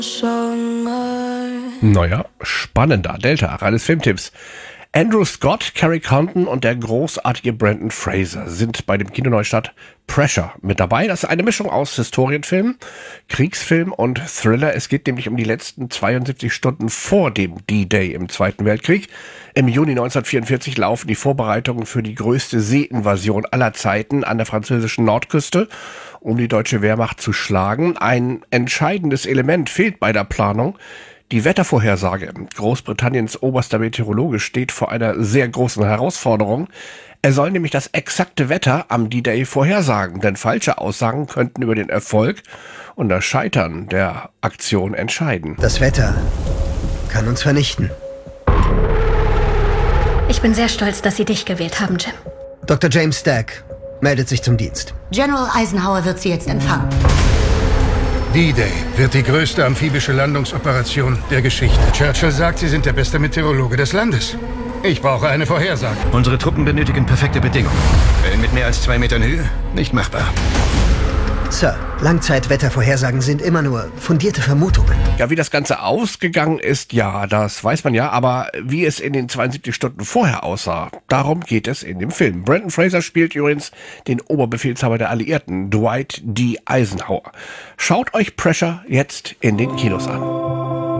Naja, spannender. Delta, reines Filmtipps. Andrew Scott, Carrie Condon und der großartige Brendan Fraser sind bei dem Kinoneustart Pressure mit dabei. Das ist eine Mischung aus Historienfilm, Kriegsfilm und Thriller. Es geht nämlich um die letzten 72 Stunden vor dem D-Day im Zweiten Weltkrieg. Im Juni 1944 laufen die Vorbereitungen für die größte Seeinvasion aller Zeiten an der französischen Nordküste, um die deutsche Wehrmacht zu schlagen. Ein entscheidendes Element fehlt bei der Planung. Die Wettervorhersage. Großbritanniens oberster Meteorologe steht vor einer sehr großen Herausforderung. Er soll nämlich das exakte Wetter am D-Day vorhersagen, denn falsche Aussagen könnten über den Erfolg und das Scheitern der Aktion entscheiden. Das Wetter kann uns vernichten. Ich bin sehr stolz, dass Sie dich gewählt haben, Jim. Dr. James Stack meldet sich zum Dienst. General Eisenhower wird Sie jetzt empfangen. D-Day wird die größte amphibische Landungsoperation der Geschichte. Churchill sagt, Sie sind der beste Meteorologe des Landes. Ich brauche eine Vorhersage. Unsere Truppen benötigen perfekte Bedingungen. Wellen mit mehr als 2 Metern Höhe? Nicht machbar. Sir, Langzeitwettervorhersagen sind immer nur fundierte Vermutungen. Ja, wie das Ganze ausgegangen ist, ja, das weiß man ja, aber wie es in den 72 Stunden vorher aussah, darum geht es in dem Film. Brendan Fraser spielt übrigens den Oberbefehlshaber der Alliierten, Dwight D. Eisenhower. Schaut euch Pressure jetzt in den Kinos an.